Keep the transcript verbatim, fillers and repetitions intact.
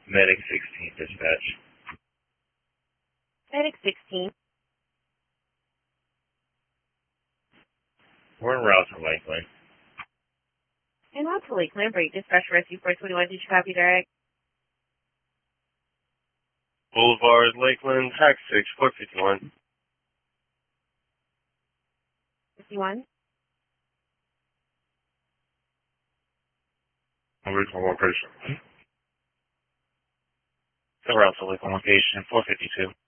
Medic sixteen, dispatch. Medic sixteen. We're en route to Lakeland. En route to Lakeland, break dispatch rescue four twenty-one, did you copy direct? Boulevard, Lakeland, tax six, four fifty-one. fifty-one. Original location. En route to Lakeland location, four fifty-two.